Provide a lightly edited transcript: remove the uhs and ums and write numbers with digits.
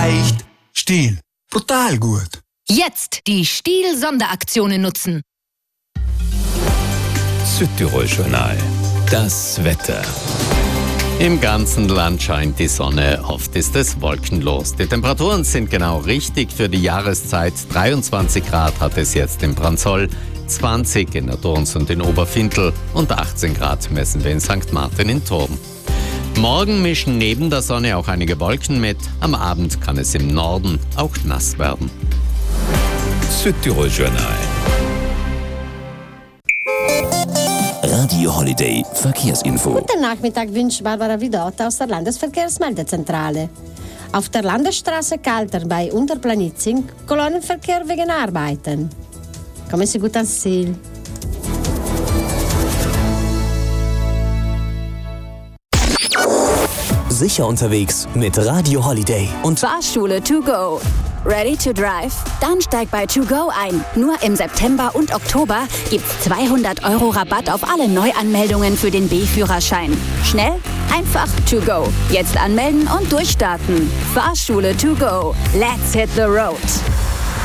Echt Stiel. Brutal gut. Jetzt die Stiel-Sonderaktionen nutzen. Südtirol-Journal. Das Wetter. Im ganzen Land scheint die Sonne, oft ist es wolkenlos. Die Temperaturen sind genau richtig für die Jahreszeit. 23 Grad hat es jetzt in Branzoll, 20 in der Durns und in Oberfintel und 18 Grad messen wir in St. Martin in Thurn. Morgen mischen neben der Sonne auch einige Wolken mit. Am Abend kann es im Norden auch nass werden. Südtirol-Journal. Radio Holiday Verkehrsinfo. Guten Nachmittag wünscht Barbara Vidotta aus der Landesverkehrsmeldezentrale. Auf der Landesstraße Kaltern bei Unterplanitzing Kolonnenverkehr wegen Arbeiten. Kommen Sie gut ans Ziel. Sicher unterwegs mit Radio Holiday und Fahrschule to go. Ready to drive? Dann steig bei To Go ein. Nur im September und Oktober gibt's 200 € Rabatt auf alle Neuanmeldungen für den B-Führerschein. Schnell, einfach To Go. Jetzt anmelden und durchstarten. Fahrschule to go. Let's hit the road.